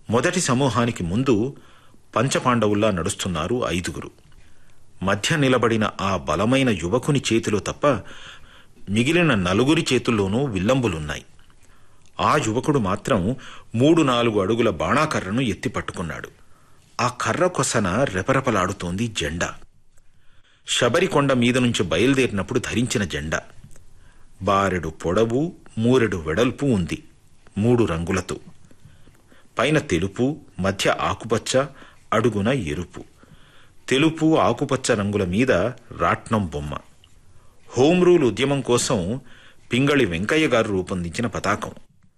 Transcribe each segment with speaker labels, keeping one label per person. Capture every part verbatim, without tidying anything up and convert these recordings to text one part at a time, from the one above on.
Speaker 1: మొదటి సమూహానికి ముందు పంచపాండవుల్లా నడుస్తున్నారు ఐదుగురు. మధ్య నిలబడిన ఆ బలమైన యువకుని చేతిలో తప్ప మిగిలిన నలుగురి చేతుల్లోనూ విల్లంబులున్నాయి. ఆ యువకుడు మాత్రం మూడు నాలుగు అడుగుల బాణాకర్రను ఎత్తి పట్టుకున్నాడు. ఆ కర్ర కొసన రెపరెపలాడుతోంది జెండా. శబరికొండ మీద నుంచి బయలుదేరినప్పుడు ధరించిన జెండా. బారెడు పొడవు, మూరెడు వెడల్పు ఉంది, మూడు రంగులతో. పైన తెలుపు, మధ్య ఆకుపచ్చ, అడుగున ఎరుపు. తెలుపు ఆకుపచ్చ రంగుల మీద రాట్నం బొమ్మ. హోం రూల్ ఉద్యమం కోసం పింగళి వెంకయ్య గారు రూపొందించిన పతాకం.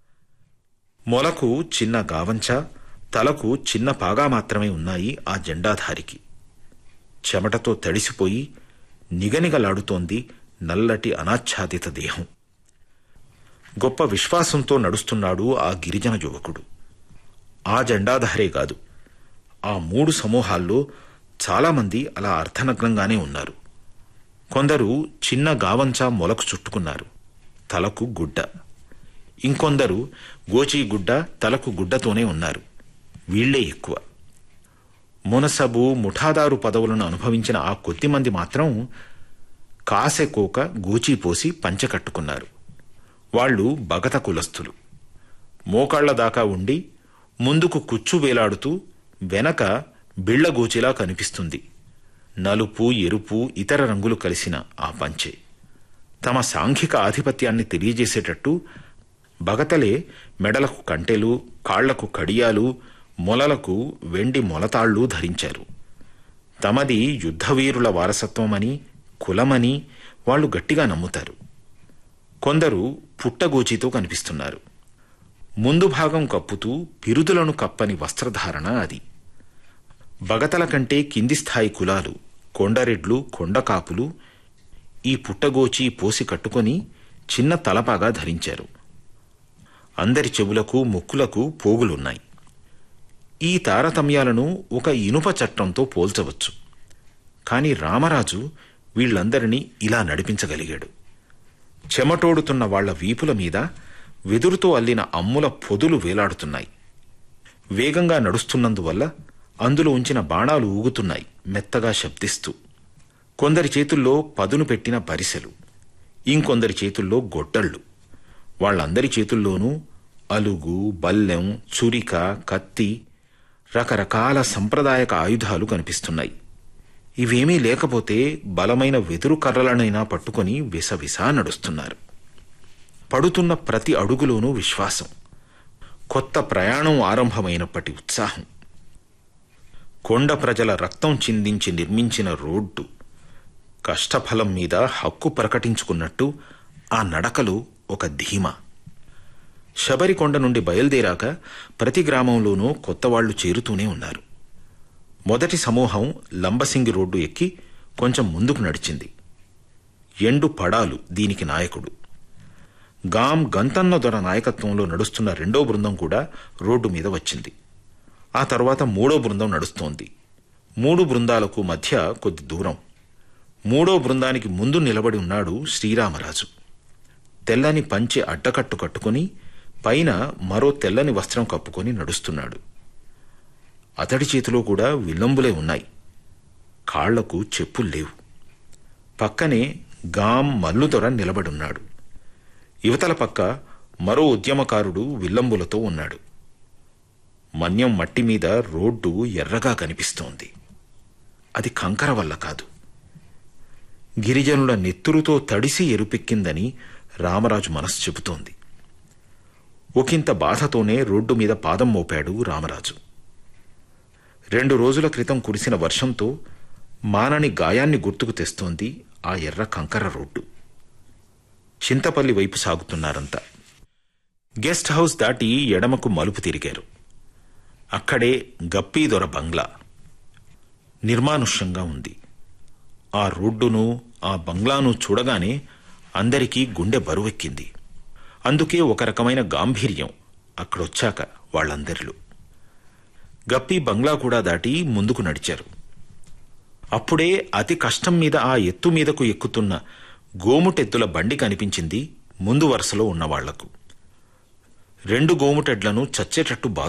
Speaker 1: మొలకు చిన్న గావంచ, తలకు చిన్న పాగా మాత్రమే ఉన్నాయి ఆ జెండాధారికి. చెమటతో తడిసిపోయి నిగనిగలాడుతోంది నల్లటి అనాచ్ఛాదిత దేహం. గొప్ప విశ్వాసంతో నడుస్తున్నాడు ఆ గిరిజన యువకుడు. ఆ జెండాధారే కాదు, ఆ మూడు సమూహాల్లో చాలామంది అలా అర్ధనగ్నంగానే ఉన్నారు. కొందరు చిన్న గావంచా మొలకు చుట్టుకున్నారు, తలకు గుడ్డ. ఇంకొందరు గోచీగుడ్డ, తలకు గుడ్డతోనే ఉన్నారు. వీళ్లే ఎక్కువ. మునసబు, ముఠాదారు పదవులను అనుభవించిన ఆ కొద్దిమంది మాత్రం కాసెకోక గోచీపోసి పంచెకట్టుకున్నారు. వాళ్లు బగత కులస్థులు. మోకాళ్ల దాకా ఉండి ముందుకు కుచ్చు వేలాడుతూ వెనక బిళ్లగోచిలా కనిపిస్తుంది. నలుపు, ఎరుపు, ఇతర రంగులు కలిసిన ఆ పంచె తమ సాంఘిక ఆధిపత్యాన్ని తెలియజేసేటట్టు బగతలే మెడలకు కంటెలు, కాళ్లకు కడియాలు, మొలలకు వెండి మొలతాళ్లు ధరించారు. తమది యుద్ధవీరుల వారసత్వమని, కులమని వాళ్లు గట్టిగా నమ్ముతారు. కొందరు పుట్టగోచితో కనిపిస్తున్నారు. ముందు భాగం కప్పుతూ పిరుదులను కప్పని వస్త్రధారణ అది. బగతల కంటే కింది స్థాయి కులాలు, కొండరెడ్లు, కొండకాపులు ఈ పుట్టగోచి పోసి కట్టుకొని చిన్న తలపాగా ధరించారు. అందరి చెవులకు, ముక్కులకు పోగులున్నాయి. ఈ తారతమ్యాలను ఒక ఇనుప చట్టంతో పోల్చవచ్చు. కాని రామరాజు వీళ్లందరినీ ఇలా నడిపించగలిగాడు. చెమటోడుతున్న వాళ్ల వీపుల మీద వెదురుతో అల్లిన అమ్ముల పొదులు వేలాడుతున్నాయి. వేగంగా నడుస్తున్నందువల్ల అందులో ఉంచిన బాణాలు ఊగుతున్నాయి మెత్తగా శబ్దిస్తూ. కొందరి చేతుల్లో పదును పెట్టిన పరిసెలు, ఇంకొందరి చేతుల్లో గొడ్డళ్ళు. వాళ్లందరి చేతుల్లోనూ అలుగు, బల్లెం, చురిక, కత్తి, రకరకాల సంప్రదాయక ఆయుధాలు కనిపిస్తున్నాయి. ఇవేమీ లేకపోతే బలమైన వెదురు కర్రలనైనా పట్టుకొని విసవిసా నడుస్తున్నారు. పడుతున్న ప్రతి అడుగులోనూ విశ్వాసం, కొత్త ప్రయాణం ఆరంభమైనప్పటి ఉత్సాహం. కొండ ప్రజల రక్తం చిందించి నిర్మించిన రోడ్డు, కష్టఫలం మీద హక్కు ప్రకటించుకున్నట్టు ఆ నడకలు ఒక ధీమా. శబరికొండ నుండి బయలుదేరాక ప్రతి గ్రామంలోనూ కొత్తవాళ్లు చేరుతూనే ఉన్నారు. మొదటి సమూహం లంబసింగి రోడ్డు ఎక్కి కొంచెం ముందుకు నడిచింది. ఎండు పడాలు దీనికి నాయకుడు. గాం గంతన్న దొర నాయకత్వంలో నడుస్తున్న రెండో బృందం కూడా రోడ్డు మీద వచ్చింది. ఆ తర్వాత మూడో బృందం నడుస్తోంది. మూడు బృందాలకు మధ్య కొద్ది దూరం. మూడో బృందానికి ముందు నిలబడి ఉన్నాడు శ్రీరామరాజు. తెల్లని పంచె అడ్డకట్టు కట్టుకుని పైన మరో తెల్లని వస్త్రం కప్పుకొని నడుస్తున్నాడు. అతడి చేతిలో కూడా విల్లంబులే ఉన్నాయి. కాళ్లకు చెప్పుల్లేవు. పక్కనే గాం మల్లుదొర నిలబడున్నాడు. యువతల పక్క మరో ఉద్యమకారుడు విల్లంబులతో ఉన్నాడు. మన్యం మట్టి మీద రోడ్డు ఎర్రగా కనిపిస్తోంది. అది కంకర వల్ల కాదు, గిరిజనుల నెత్తురుతో తడిసి ఎరుపెక్కిందని రామరాజు మనసు చెబుతోంది. ఒకంత బాధతోనే రోడ్డు మీద పాదం మోపాడు రామరాజు. రెండు రోజుల క్రితం కురిసిన వర్షంతో మానని గాయాన్ని గుర్తుకు తెస్తోంది ఆ ఎర్ర కంకర రోడ్డు. చింతపల్లి వైపు సాగుతున్నారంతా. గెస్ట్ హౌస్ దాటి ఎడమకు మలుపు తిరిగారు. అక్కడే గప్పీదొర బంగ్లా. నిర్మానుష్యంగా ఉంది. ఆ రోడ్డును, ఆ బంగ్లాను చూడగానే అందరికీ గుండె బరువెక్కింది. అందుకే ఒక రకమైన గాంభీర్యం అక్కడొచ్చాక వాళ్లందరిలో. గప్పి బంగ్లా కూడా దాటి ముందుకు నడిచారు. అప్పుడే అతి కష్టం మీద ఆ ఎత్తు మీదకు ఎక్కుతున్న గోముటెద్దుల బండి కనిపించింది ముందు వరుసలో ఉన్నవాళ్లకు. రెండు గోముటెడ్లను చచ్చేటట్టు